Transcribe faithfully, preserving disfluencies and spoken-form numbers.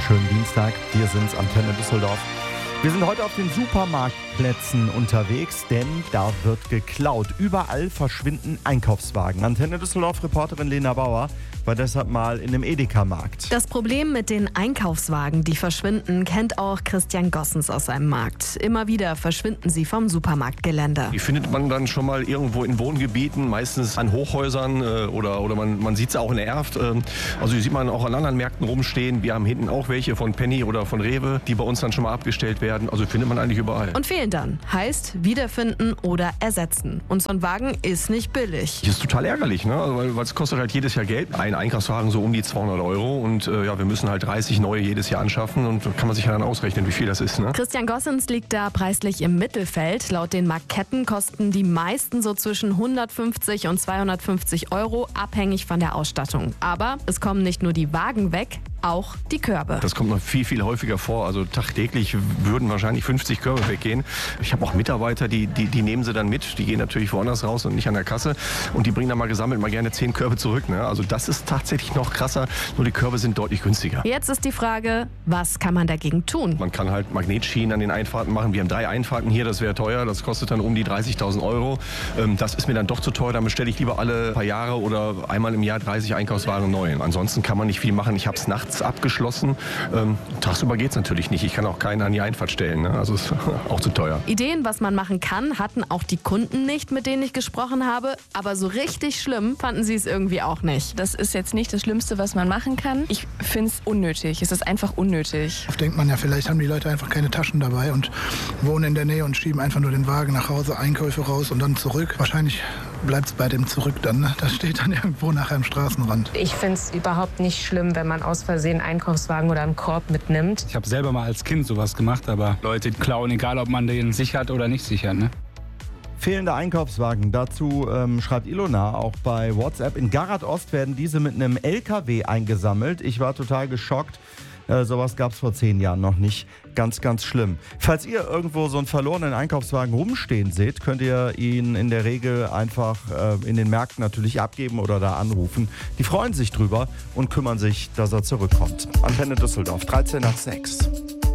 Schönen Dienstag, wir sind's, Antenne Düsseldorf. Wir sind heute auf den Supermarktplätzen unterwegs, denn da wird geklaut. Überall verschwinden Einkaufswagen. Antenne Düsseldorf-Reporterin Lena Bauer war deshalb mal in einem Edeka-Markt. Das Problem mit den Einkaufswagen, die verschwinden, kennt auch Christian Gossens aus seinem Markt. Immer wieder verschwinden sie vom Supermarktgelände. Die findet man dann schon mal irgendwo in Wohngebieten, meistens an Hochhäusern äh, oder, oder man, man sieht sie auch in der Erft. Äh, also die sieht man auch an anderen Märkten rumstehen. Wir haben hinten auch welche von Penny oder von Rewe, die bei uns dann schon mal abgestellt werden. Also findet man eigentlich überall. Und fehlen dann. Heißt wiederfinden oder ersetzen. Und so ein Wagen ist nicht billig. Das ist total ärgerlich, ne? Also, weil es kostet halt jedes Jahr Geld. Ein Einkaufswagen so um die zweihundert Euro und äh, ja, wir müssen halt dreißig neue jedes Jahr anschaffen und da kann man sich ja dann ausrechnen, wie viel das ist. Ne? Christian Gossens liegt da preislich im Mittelfeld. Laut den Marketten kosten die meisten so zwischen hundertfünfzig und zweihundertfünfzig Euro, abhängig von der Ausstattung. Aber es kommen nicht nur die Wagen weg, auch die Körbe. Das kommt noch viel, viel häufiger vor. Also tagtäglich würden wahrscheinlich fünfzig Körbe weggehen. Ich habe auch Mitarbeiter, die, die, die nehmen sie dann mit. Die gehen natürlich woanders raus und nicht an der Kasse. Und die bringen dann mal gesammelt mal gerne zehn Körbe zurück. Ne? Also das ist tatsächlich noch krasser. Nur die Körbe sind deutlich günstiger. Jetzt ist die Frage, was kann man dagegen tun? Man kann halt Magnetschienen an den Einfahrten machen. Wir haben drei Einfahrten hier, das wäre teuer. Das kostet dann um die dreißigtausend Euro. Das ist mir dann doch zu teuer. Dann bestelle ich lieber alle paar Jahre oder einmal im Jahr dreißig Einkaufswagen neu. Ansonsten kann man nicht viel machen. Ich habe es nachts abgeschlossen. Ähm, tagsüber geht es natürlich nicht. Ich kann auch keinen an die Einfahrt stellen. Ne? Also ist auch zu teuer. Ideen, was man machen kann, hatten auch die Kunden nicht, mit denen ich gesprochen habe. Aber so richtig schlimm fanden sie es irgendwie auch nicht. Das ist jetzt nicht das Schlimmste, was man machen kann. Ich finde es unnötig. Es ist einfach unnötig. Oft denkt man ja, vielleicht haben die Leute einfach keine Taschen dabei und wohnen in der Nähe und schieben einfach nur den Wagen nach Hause, Einkäufe raus und dann zurück. Wahrscheinlich bleibt es bei dem zurück dann. Ne? Das steht dann irgendwo nachher am Straßenrand. Ich finde es überhaupt nicht schlimm, wenn man aus Versehen einen Einkaufswagen oder einen Korb mitnimmt. Ich habe selber mal als Kind sowas gemacht, aber Leute klauen, egal ob man den sichert oder nicht sichert. Ne? Fehlende Einkaufswagen. Dazu ähm, schreibt Ilona auch bei WhatsApp. In Garat Ost werden diese mit einem L K W eingesammelt. Ich war total geschockt. Äh, sowas gab es vor zehn Jahren noch nicht. Ganz, ganz schlimm. Falls ihr irgendwo so einen verlorenen Einkaufswagen rumstehen seht, könnt ihr ihn in der Regel einfach äh, in den Märkten natürlich abgeben oder da anrufen. Die freuen sich drüber und kümmern sich, dass er zurückkommt. Antenne Düsseldorf, dreizehn nach sechs.